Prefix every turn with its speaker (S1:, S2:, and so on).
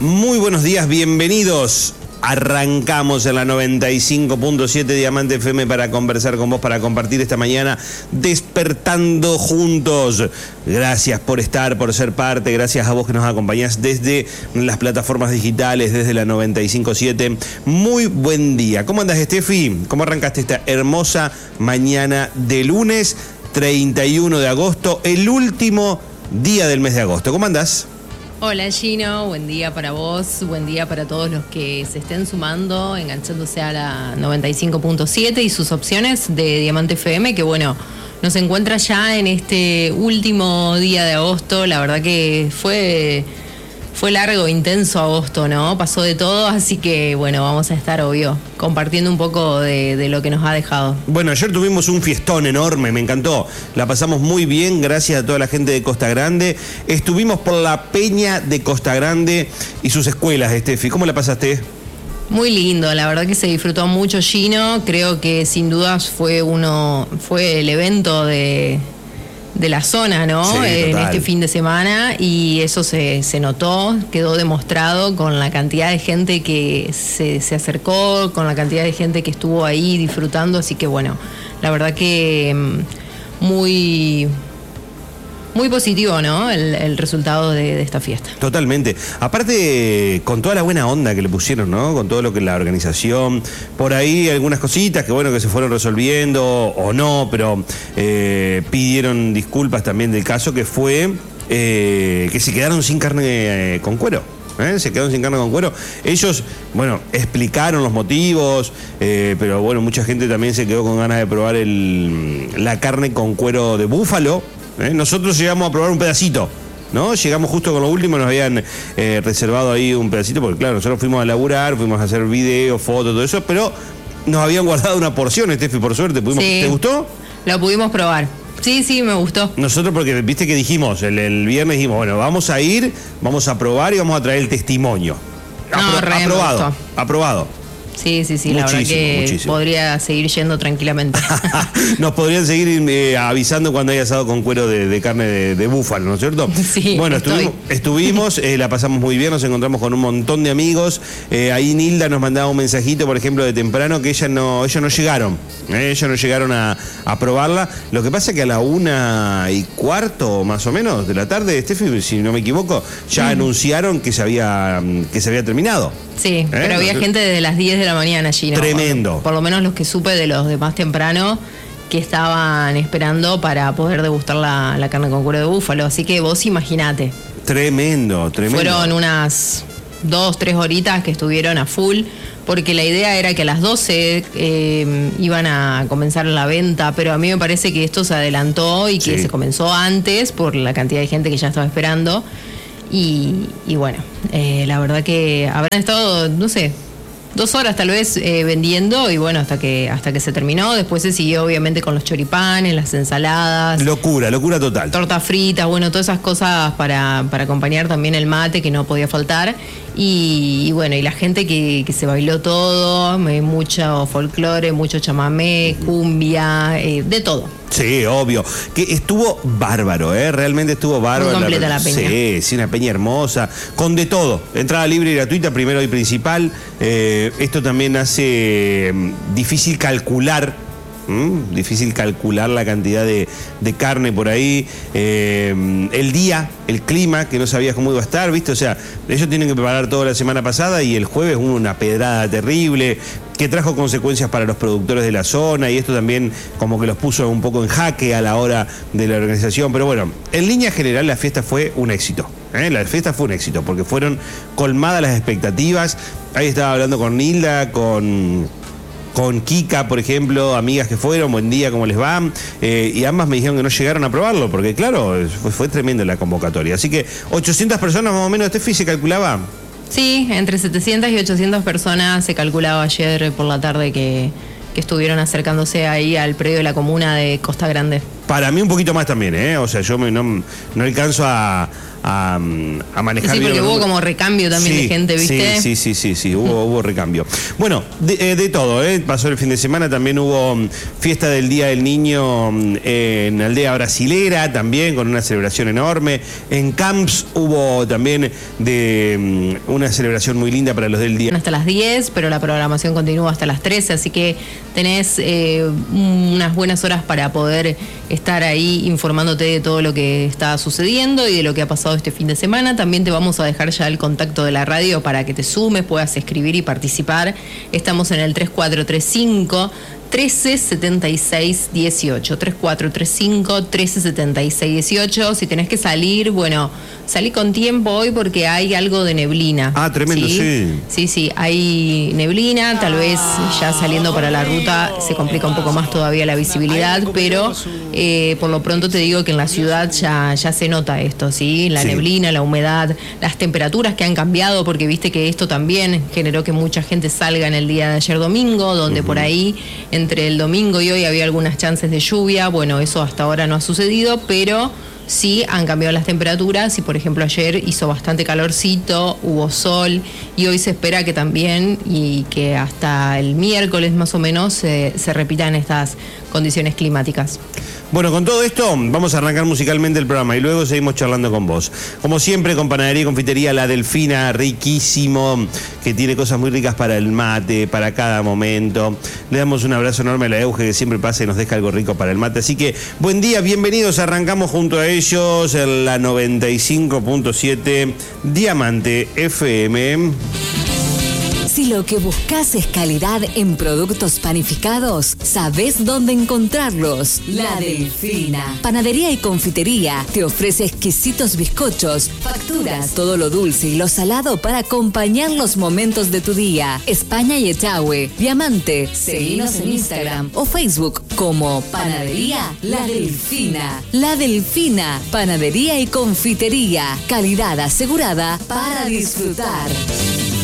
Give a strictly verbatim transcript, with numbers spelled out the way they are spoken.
S1: Muy buenos días, bienvenidos. Arrancamos en la noventa y cinco punto siete Diamante F M para conversar con vos, para compartir esta mañana despertando juntos. Gracias por estar, por ser parte, gracias a vos que nos acompañás desde las plataformas digitales, desde la noventa y cinco punto siete. Muy buen día. ¿Cómo andás, Steffi? ¿Cómo arrancaste esta hermosa mañana de lunes treinta y uno de agosto, el último día del mes de agosto? ¿Cómo andás?
S2: Hola Gino, buen día para vos, buen día para todos los que se estén sumando, enganchándose a la noventa y cinco punto siete y sus opciones de Diamante F M, que bueno, nos encuentra ya en este último día de agosto. La verdad que fue, fue largo, intenso agosto, ¿no? Pasó de todo, así que bueno, vamos a estar, obvio, compartiendo un poco de, de lo que nos ha dejado.
S1: Bueno, ayer tuvimos un fiestón enorme, me encantó. La pasamos muy bien, gracias a toda la gente de Costa Grande. Estuvimos por la Peña de Costa Grande y sus escuelas, Steffi. ¿Cómo la pasaste?
S2: Muy lindo, la verdad que se disfrutó mucho, Gino. Creo que sin dudas fue uno, fue el evento de... de la zona, ¿no?
S1: Sí,
S2: en este fin de semana, y eso se, se notó, quedó demostrado con la cantidad de gente que se, se acercó, con la cantidad de gente que estuvo ahí disfrutando, así que bueno, la verdad que muy... muy positivo, ¿no? El, el resultado de, de esta fiesta.
S1: Totalmente. Aparte, con toda la buena onda que le pusieron, ¿no? Con todo lo que es la organización. Por ahí algunas cositas que, bueno, que se fueron resolviendo o no, pero eh, pidieron disculpas también del caso, que fue eh, que se quedaron sin carne eh, con cuero. ¿Eh? Se quedaron sin carne con cuero. Ellos, bueno, explicaron los motivos, eh, pero bueno, mucha gente también se quedó con ganas de probar el, la carne con cuero de búfalo. ¿Eh? Nosotros llegamos a probar un pedacito, ¿no? Llegamos justo con lo último, nos habían eh, reservado ahí un pedacito, porque claro, nosotros fuimos a laburar, fuimos a hacer videos, fotos, todo eso, pero nos habían guardado una porción, Steffi, por suerte. Pudimos,
S2: sí,
S1: ¿te gustó?
S2: Lo pudimos probar. Sí, sí, me gustó.
S1: Nosotros, porque viste que dijimos, el, el viernes dijimos, bueno, vamos a ir, vamos a probar y vamos a traer el testimonio.
S2: No,
S1: Apro-
S2: re,
S1: aprobado, aprobado.
S2: Sí, sí, sí,
S1: Muchísimo,
S2: la verdad que
S1: muchísimo.
S2: podría seguir yendo tranquilamente.
S1: Nos podrían seguir eh, avisando cuando haya asado con cuero de, de carne de, de búfalo, ¿no es cierto?
S2: Sí,
S1: bueno,
S2: estoy.
S1: estuvimos, estuvimos eh, la pasamos muy bien, nos encontramos con un montón de amigos. Eh, ahí Nilda nos mandaba un mensajito, por ejemplo, de temprano, que ella no, ellos no llegaron. Eh, ellos no llegaron a, a probarla. Lo que pasa es que a la una y cuarto, más o menos, de la tarde, Steffi, si no me equivoco, ya mm. anunciaron que se había, que se había terminado.
S2: Sí,
S1: ¿Eh?
S2: pero había gente desde las diez de la mañana allí, ¿no?
S1: Tremendo.
S2: Por, por lo menos los que supe de los de más temprano, que estaban esperando para poder degustar la, la carne con cuero de búfalo. Así que vos imaginate.
S1: Tremendo, tremendo.
S2: Fueron unas dos, tres horitas que estuvieron a full, porque la idea era que a las doce eh, iban a comenzar la venta, pero a mí me parece que esto se adelantó y que
S1: sí.
S2: se comenzó antes por la cantidad de gente que ya estaba esperando. Y, y bueno, eh, la verdad que habrán estado, no sé, dos horas tal vez eh, vendiendo, y bueno, hasta que hasta que se terminó. Después se siguió obviamente con los choripanes, las ensaladas.
S1: Locura, locura total.
S2: Tortas fritas, bueno, todas esas cosas para, para acompañar también el mate, que no podía faltar. Y, y bueno, y la gente que, que se bailó todo, eh, mucho folclore, mucho chamamé, cumbia, eh, de todo.
S1: Sí, obvio. Que estuvo bárbaro, ¿eh? Realmente estuvo bárbaro.
S2: Muy completa la peña.
S1: Sí, sí, una peña hermosa, con de todo. Entrada libre y gratuita, primero y principal. Eh, esto también hace mm, difícil calcular, mm, difícil calcular la cantidad de, de carne por ahí. Eh, el día, el clima, que no sabías cómo iba a estar, ¿viste? O sea, ellos tienen que preparar toda la semana pasada y el jueves hubo una pedrada terrible que trajo consecuencias para los productores de la zona, y esto también como que los puso un poco en jaque a la hora de la organización. Pero bueno, en línea general la fiesta fue un éxito, ¿eh? La fiesta fue un éxito porque fueron colmadas las expectativas. Ahí estaba hablando con Nilda, con... con Kika, por ejemplo, amigas que fueron, buen día, ¿cómo les va? Eh, y ambas me dijeron que no llegaron a probarlo, porque claro, fue, fue tremenda la convocatoria. Así que ochocientas personas más o menos, Steffi, se calculaba.
S2: Sí, entre setecientas y ochocientas personas se calculaba ayer por la tarde que, que estuvieron acercándose ahí al predio de la comuna de Costa Grande.
S1: Para mí un poquito más también, ¿eh? O sea, yo me, no, no alcanzo a, a, a manejar.
S2: Sí,
S1: bien
S2: porque
S1: los
S2: hubo
S1: números.
S2: como recambio también
S1: Sí,
S2: de gente, ¿viste?
S1: Sí, sí, sí, sí, sí, hubo, hubo recambio. Bueno, de, eh, de todo, ¿eh? Pasó el fin de semana, también hubo um, fiesta del Día del Niño um, en Aldea Brasilera, también con una celebración enorme. En Camps hubo también de um, una celebración muy linda para los del día.
S2: Hasta las diez, pero la programación continúa hasta las trece, así que tenés eh, unas buenas horas para poder estar ahí informándote de todo lo que está sucediendo y de lo que ha pasado este fin de semana. También te vamos a dejar ya el contacto de la radio para que te sumes, puedas escribir y participar. Estamos en el tres cuatro tres cinco, trece setenta y seis dieciocho, tres cuatro tres cinco, trece setenta y seis dieciocho. Si tenés que salir, bueno, salí con tiempo hoy porque hay algo de neblina.
S1: Ah, tremendo, sí.
S2: Sí, sí, sí, hay neblina, tal vez ya saliendo para la ruta se complica un poco más todavía la visibilidad, pero eh, por lo pronto te digo que en la ciudad ya, ya se nota esto, ¿sí? La
S1: Sí.
S2: neblina, la humedad, las temperaturas que han cambiado, porque viste que esto también generó que mucha gente salga en el día de ayer domingo, donde uh-huh. por ahí entre el domingo y hoy había algunas chances de lluvia. Bueno, eso hasta ahora no ha sucedido, pero sí han cambiado las temperaturas y por ejemplo ayer hizo bastante calorcito, hubo sol y hoy se espera que también y que hasta el miércoles más o menos eh, se repitan estas condiciones climáticas.
S1: Bueno, con todo esto vamos a arrancar musicalmente el programa y luego seguimos charlando con vos. Como siempre, con Panadería y Confitería La Delfina, riquísimo, que tiene cosas muy ricas para el mate, para cada momento. Le damos un abrazo enorme a la Euge, que siempre pasa y nos deja algo rico para el mate. Así que, buen día, bienvenidos, arrancamos junto a ellos en la noventa y cinco punto siete Diamante F M.
S3: Si lo que buscas es calidad en productos panificados, ¿sabés dónde encontrarlos? La Delfina. Panadería y confitería te ofrece exquisitos bizcochos, facturas, todo lo dulce y lo salado para acompañar los momentos de tu día. España y Echagüe, Diamante. Seguinos en Instagram o Facebook como Panadería La Delfina. La Delfina, panadería y confitería. Calidad asegurada para disfrutar.